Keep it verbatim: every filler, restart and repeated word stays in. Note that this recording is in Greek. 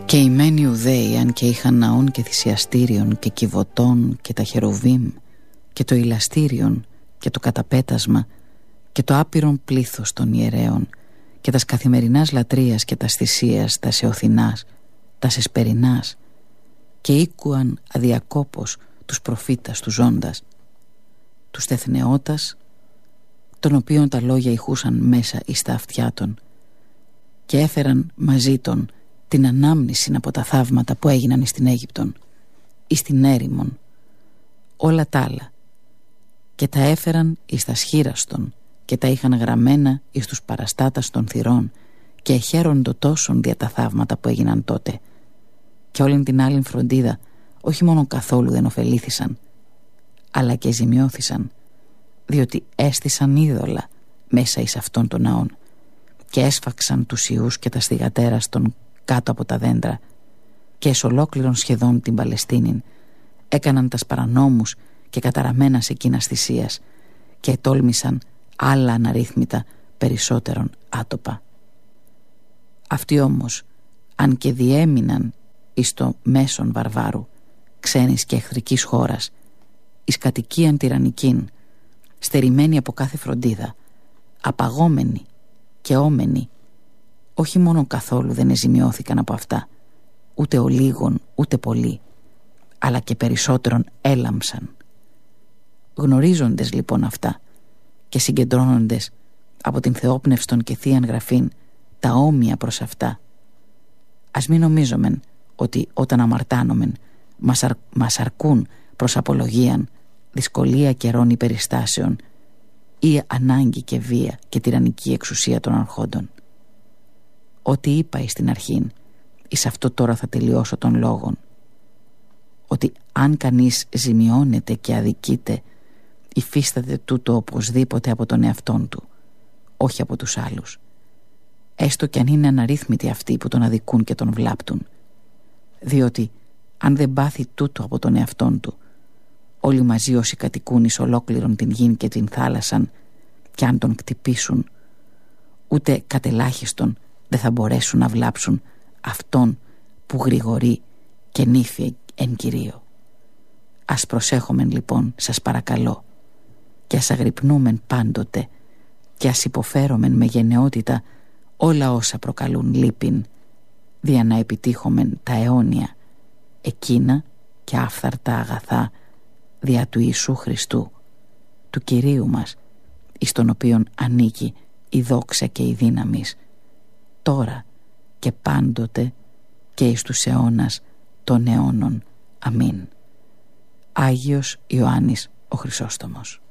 Και οι μεν Ιουδαίοι, αν και είχαν ναών και θυσιαστήριων και κιβωτών και τα χερουβίμ και το ηλαστήριον και το καταπέτασμα και το άπειρον πλήθος των ιερέων και τας καθημερινάς λατρείας και τας θυσίας τας εωθινάς, τας εσπερινάς, και ήκουαν αδιακόπως τους προφήτας του ζώντας, τους τεθνεώτας, των οποίων τα λόγια ηχούσαν μέσα εις τα αυτιά των, και έφεραν μαζί των την ανάμνηση από τα θαύματα που έγιναν εις την Αίγυπτον, εις την έρημον, όλα τα άλλα, και τα έφεραν εις τα σχήραστον και τα είχαν γραμμένα εις τους παραστάτας των θυρών, και εχαίροντο τόσον δια τα θαύματα που έγιναν τότε. Και όλην την άλλην φροντίδα όχι μόνο καθόλου δεν ωφελήθησαν, αλλά και ζημιώθησαν, διότι έστησαν είδωλα μέσα εις αυτών των ναών και έσφαξαν τους ιούς και τα στιγατέρας των κάτω από τα δέντρα, και εις ολόκληρον σχεδόν την Παλαιστίνην έκαναν τας παρανόμους και καταραμένας εκείνας θυσίας, και ετόλμησαν άλλα αναρρύθμιτα περισσότερον άτοπα. Αυτοί όμως, αν και διέμειναν εις το μέσον βαρβάρου, ξένης και εχθρικής χώρας, εις κατοικίαν τυραννικήν, στερημένοι από κάθε φροντίδα, απαγόμενοι και όμενοι, όχι μόνο καθόλου δεν εζημιώθηκαν από αυτά, ούτε ο λίγον ούτε πολύ, αλλά και περισσότερον έλαμψαν. Γνωρίζοντες λοιπόν αυτά και συγκεντρώνοντες από την θεόπνευστον και θείαν γραφήν τα όμοια προς αυτά, ας μην νομίζομεν ότι όταν αμαρτάνομεν μας, αρ, μας αρκούν προς απολογίαν δυσκολία καιρών υπεριστάσεων ή ανάγκη και βία και τυραννική εξουσία των αρχόντων. Ό,τι είπα εις την αρχήν, εις αυτό τώρα θα τελειώσω των λόγων, ότι αν κανείς ζημιώνεται και αδικείται, υφίσταται τούτο οπωσδήποτε από τον εαυτόν του, όχι από τους άλλους, έστω κι αν είναι αναρρύθμιτοι αυτοί που τον αδικούν και τον βλάπτουν, διότι αν δεν πάθει τούτο από τον εαυτόν του, όλοι μαζί όσοι κατοικούν εις ολόκληρον την γην και την θάλασσαν, κι αν τον κτυπήσουν, ούτε κατελάχιστον δεν θα μπορέσουν να βλάψουν αυτόν που γρηγορεί και νύφει εν Κυρίω. Ας προσέχομεν λοιπόν, σας παρακαλώ, και ας αγρυπνούμεν πάντοτε και ας υποφέρομεν με γενναιότητα όλα όσα προκαλούν λύπην, δια να επιτύχομεν τα αιώνια εκείνα και άφθαρτα αγαθά δια του Ιησού Χριστού, του Κυρίου μας, εις τον οποίον ανήκει η δόξα και η δύναμις, τώρα και πάντοτε και εις τους αιώνας των αιώνων. Αμήν. Άγιος Ιωάννης ο Χρυσόστομος.